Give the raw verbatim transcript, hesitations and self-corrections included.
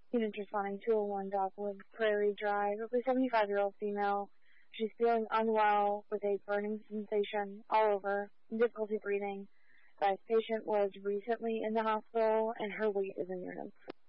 Units responding to a one Dogwood Prairie Drive. A seventy-five-year-old female. She's feeling unwell with a burning sensation all over, difficulty breathing. The patient was recently in the hospital and her weight is in units.